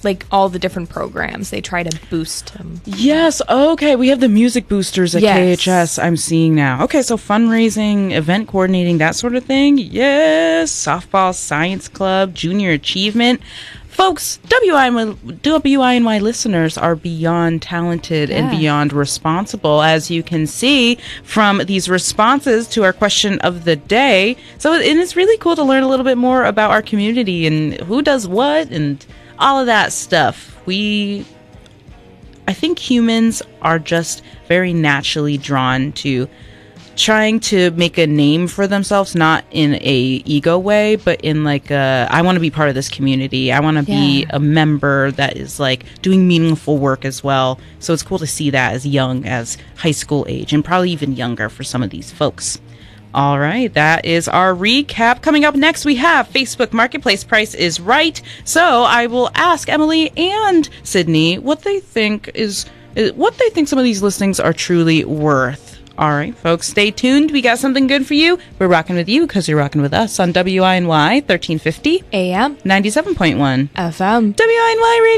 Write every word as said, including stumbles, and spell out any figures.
like all the different programs. They try to boost them. Yes. Okay. We have the music boosters at Yes. K H S. I'm seeing now. Okay. So fundraising, event coordinating, that sort of thing. Yes. Softball, science club, junior achievement. Folks, W I N Y, W I N Y listeners are beyond talented and Yeah. beyond responsible, as you can see from these responses to our question of the day. So, and it's really cool to learn a little bit more about our community and who does what and all of that stuff. We, I think humans are just very naturally drawn to trying to make a name for themselves, not in a ego way, but in like a, I want to be part of this community. I want to be Yeah. a member that is like doing meaningful work as well. So it's cool to see that as young as high school age, and probably even younger for some of these folks. All right, that is our recap. Coming up next, we have Facebook Marketplace Price is Right. So I will ask Emily and Sydney what they think is, what they think some of these listings are truly worth. All right, folks, stay tuned. We got something good for you. We're rocking with you because you're rocking with us on W I N Y thirteen fifty A M ninety-seven point one F M W I N Y Radio.